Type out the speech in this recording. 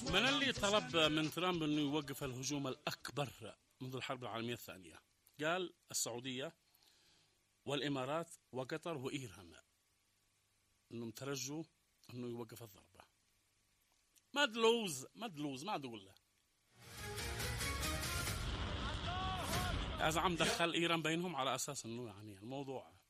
من اللي طلب من ترامب أنه يوقف الهجوم الأكبر منذ الحرب العالمية الثانية؟ قال السعودية والإمارات وقطر وإيران، أنهم ترجوا أنه يوقف الضربة. مدلوز ما أقول له. يا زعم دخل إيران بينهم على أساس أنه يعني الموضوع